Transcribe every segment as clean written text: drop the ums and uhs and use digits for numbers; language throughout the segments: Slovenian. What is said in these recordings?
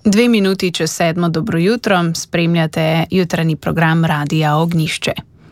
2 minuti čez 7. Dobro jutro, spremljate jutranji program Radia Ognjišče.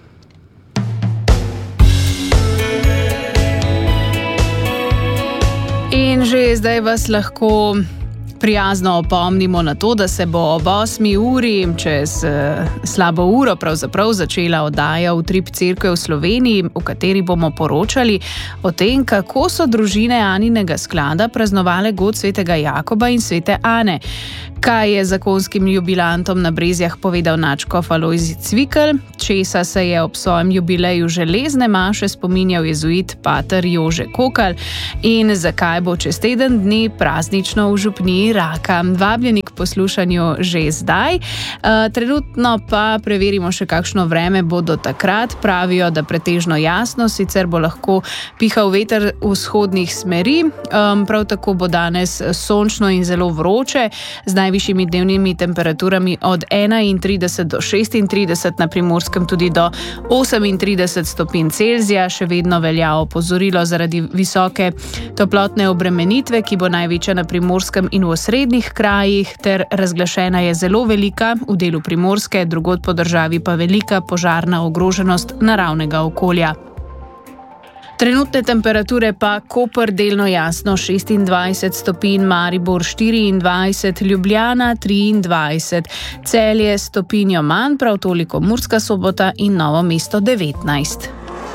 In že zdaj vas lahko prijazno opomnimo na to, da se bo ob 8. uri čez slabo uro pravzaprav začela oddaja Utrip cerkve v Sloveniji, v kateri bomo poročali o tem, kako so družine Aninega sklada praznovale god svetega Jakoba in svete Ane. Kaj je zakonskim jubilantom na Brezjah povedal nadškof Alojzij Cvikl, česa se je ob svojem jubileju železne maše spominjal jezuit pater Jože Kokal in zakaj bo čez teden dni praznično v župniji Raka. Vabljeni k poslušanju že zdaj. Trenutno pa preverimo še kakšno vreme bo do takrat. Pravijo, da pretežno jasno, sicer bo lahko pihal veter vzhodnih smeri. Prav tako bo danes sončno in zelo vroče, z najvišjimi dnevnimi temperaturami od 31 do 36, na Primorskem tudi do 38 stopinj Celzija. Še vedno velja opozorilo zaradi visoke toplotne obremenitve, ki bo največja na Primorskem in v osrednjih krajih, ter razglašena je zelo velika v delu Primorske, drugod po državi pa velika požarna ogroženost naravnega okolja. Trenutne temperature pa: Koper delno jasno 26 stopinj, Maribor 24, Ljubljana 23, Celje stopinjo manj, prav toliko Murska Sobota in Novo mesto 19.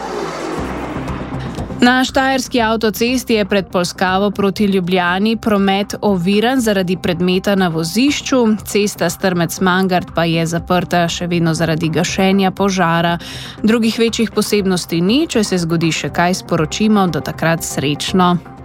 Na štajerski avtocesti je pred Polskavo proti Ljubljani promet oviran zaradi predmeta na vozišču, cesta Strmec-Mangart pa je zaprta še vedno zaradi gašenja požara. Drugih večjih posebnosti ni, če se zgodi še kaj, sporočimo, do takrat srečno.